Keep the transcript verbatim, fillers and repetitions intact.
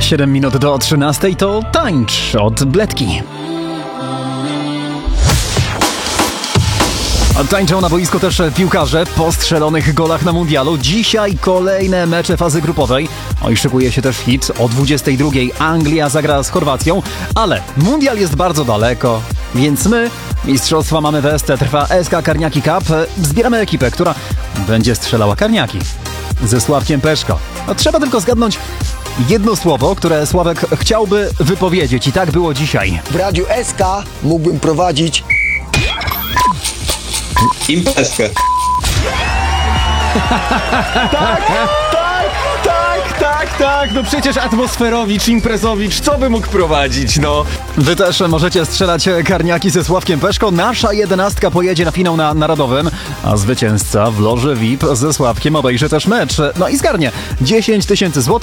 siedem minut do trzynastej to tańcz od Bledki. Tańczą na boisku też piłkarze po strzelonych golach na mundialu. Dzisiaj kolejne mecze fazy grupowej. O i szykuje się też hit. O dwudziestej drugiej Anglia zagra z Chorwacją, ale mundial jest bardzo daleko, więc my mistrzostwa mamy w S C. Trwa S K Karniaki Cup. Zbieramy ekipę, która będzie strzelała karniaki ze Sławkiem Peszko. No, trzeba tylko zgadnąć jedno słowo, które Sławek chciałby wypowiedzieć i tak było dzisiaj. W Radiu S K mógłbym prowadzić imprezkę. Tak, tak, tak, tak, tak, no przecież atmosferowicz, imprezowicz, co by mógł prowadzić, no. Wy też możecie strzelać karniaki ze Sławkiem Peszko. Nasza jedenastka pojedzie na finał na Narodowym, a zwycięzca w loży V I P ze Sławkiem obejrzy też mecz. No i zgarnie dziesięć tysięcy złotych.